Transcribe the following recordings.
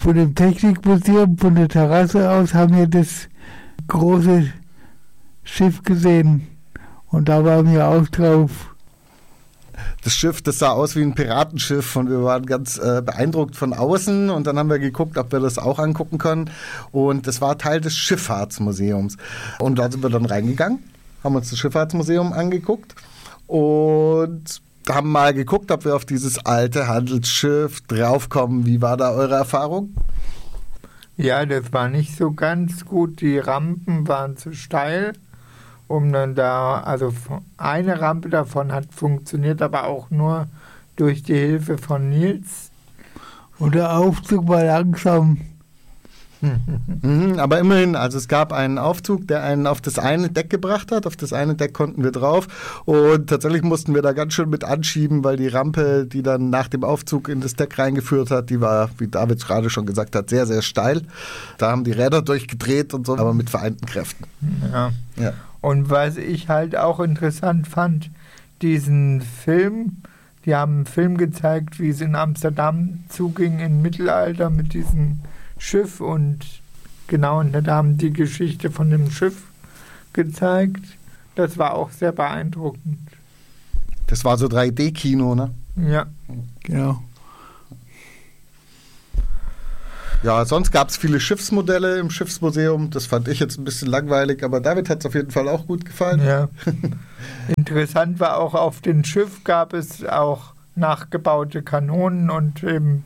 von dem Technikmuseum, von der Terrasse aus, haben wir das große Schiff gesehen. Und da waren wir auch drauf. Das Schiff, das sah aus wie ein Piratenschiff und wir waren ganz beeindruckt von außen und dann haben wir geguckt, ob wir das auch angucken können und das war Teil des Schifffahrtsmuseums und da sind wir dann reingegangen, haben uns das Schifffahrtsmuseum angeguckt und haben mal geguckt, ob wir auf dieses alte Handelsschiff draufkommen. Wie war da eure Erfahrung? Ja, das war nicht so ganz gut, die Rampen waren zu steil. Also eine Rampe davon hat funktioniert, aber auch nur durch die Hilfe von Nils. Und der Aufzug war langsam. Aber immerhin, also es gab einen Aufzug, der einen auf das eine Deck gebracht hat. Auf das eine Deck konnten wir drauf und tatsächlich mussten wir da ganz schön mit anschieben, weil die Rampe, die dann nach dem Aufzug in das Deck reingeführt hat, die war, wie David gerade schon gesagt hat, sehr, sehr steil. Da haben die Räder durchgedreht und so, aber mit vereinten Kräften. Ja. Und was ich halt auch interessant fand, diesen Film, die haben einen Film gezeigt, wie es in Amsterdam zuging im Mittelalter mit diesem Schiff und genau, und da haben die Geschichte von dem Schiff gezeigt. Das war auch sehr beeindruckend. Das war so 3D-Kino, ne? Ja. Genau. Ja, sonst gab es viele Schiffsmodelle im Schiffsmuseum. Das fand ich jetzt ein bisschen langweilig, aber David hat es auf jeden Fall auch gut gefallen. Ja. Interessant war auch, auf dem Schiff gab es auch nachgebaute Kanonen und eben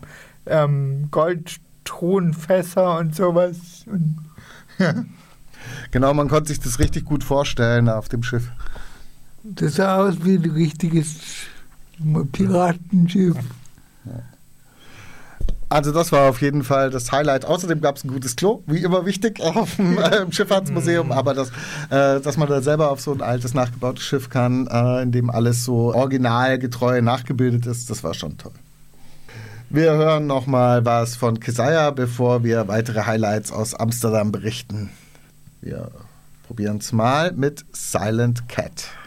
Goldtruhenfässer und sowas. Und, ja. Genau, man konnte sich das richtig gut vorstellen auf dem Schiff. Das sah aus wie ein richtiges Piratenschiff. Ja. Also das war auf jeden Fall das Highlight. Außerdem gab es ein gutes Klo, wie immer wichtig im Schifffahrtsmuseum. Aber dass man da selber auf so ein altes, nachgebautes Schiff kann, in dem alles so originalgetreu nachgebildet ist, das war schon toll. Wir hören nochmal was von Keziah, bevor wir weitere Highlights aus Amsterdam berichten. Wir probieren es mal mit Silent Cat.